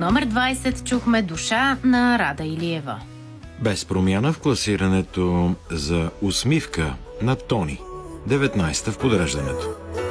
номер 20 чухме "Душа" на Рада Илиева. Без промяна в класирането за "Усмивка" на Тони, 19-та в подреждането.